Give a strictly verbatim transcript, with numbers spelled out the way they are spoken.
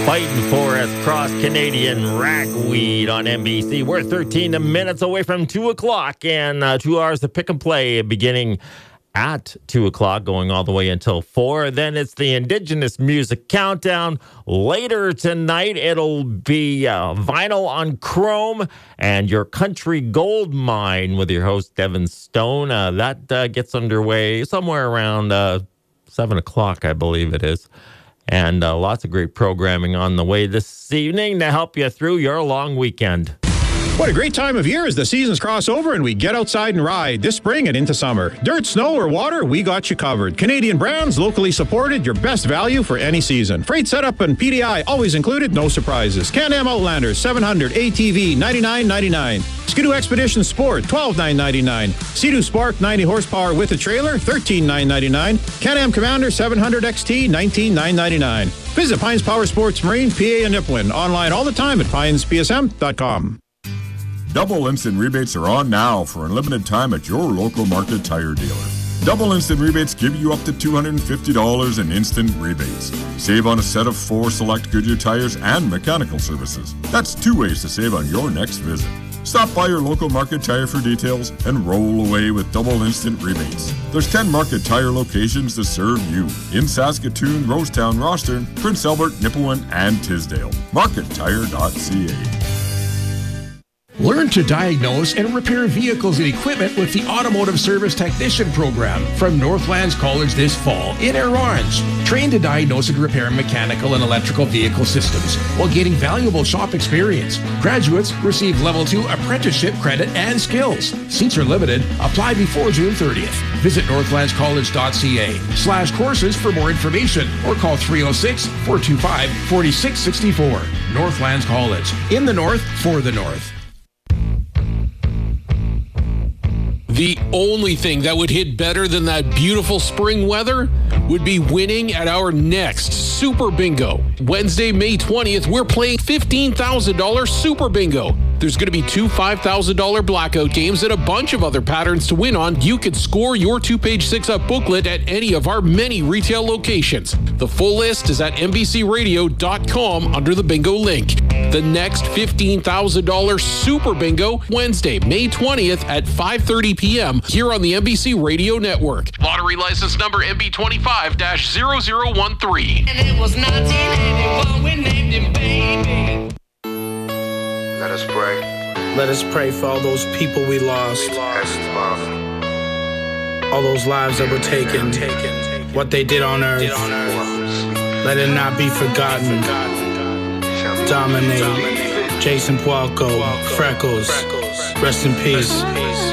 Fighting Forest Cross Canadian Ragweed on N B C. We're thirteen minutes away from two o'clock and uh, two hours of pick and play beginning at two o'clock, going all the way until four. Then it's the Indigenous Music Countdown. Later tonight, it'll be uh, Vinyl on Chrome and your Country Gold Mine with your host, Devin Stone. Uh, that uh, gets underway somewhere around uh, seven o'clock, I believe it is. And uh, lots of great programming on the way this evening to help you through your long weekend. What a great time of year as the seasons cross over and we get outside and ride this spring and into summer. Dirt, snow, or water, we got you covered. Canadian brands, locally supported, your best value for any season. Freight setup and P D I always included, no surprises. Can-Am Outlander, seven hundred A T V, ninety-nine ninety-nine. Ski-Doo Expedition Sport, twelve nine ninety-nine. Sea-Doo Spark, ninety horsepower with a trailer, thirteen nine ninety-nine. Can-Am Commander, seven hundred X T, nineteen nine ninety-nine. Visit Pines Power Sports Marine, P A and Nipawin. Online all the time at pines p s m dot com. Double instant rebates are on now for a limited time at your local Market Tire dealer. Double instant rebates give you up to two hundred fifty dollars in instant rebates. Save on a set of four select Goodyear tires and mechanical services. That's two ways to save on your next visit. Stop by your local Market Tire for details and roll away with double instant rebates. There's ten Market Tire locations to serve you in Saskatoon, Rosetown, Rostern, Prince Albert, Nipawin, and Tisdale. market tire dot c a. Learn to diagnose and repair vehicles and equipment with the Automotive Service Technician Program from Northlands College this fall in Air Orange. Train to diagnose and repair mechanical and electrical vehicle systems while gaining valuable shop experience. Graduates receive level two apprenticeship credit and skills. Seats are limited. Apply before June thirtieth. Visit northlands college dot c a slash courses for more information or call three oh six, four two five, four six six four. Northlands College. In the North, for the North. The only thing that would hit better than that beautiful spring weather would be winning at our next Super Bingo. Wednesday, May twentieth, we're playing fifteen thousand dollars Super Bingo. There's going to be two five thousand dollars blackout games and a bunch of other patterns to win on. You can score your two-page six-up booklet at any of our many retail locations. The full list is at n b c radio dot com under the bingo link. The next fifteen thousand dollars Super Bingo, Wednesday, May twentieth at five thirty p.m. here on the N B C Radio Network. Lottery license number N B twenty-five dash zero zero one three. And it was nineteen eighty-one, we named him Baby. Let us pray. Let us pray for all those people we lost. We lost. All those lives that were taken. taken. What they did on earth. Let it not be forgotten. Dominate. Jason Pualco. Freckles. Rest in peace.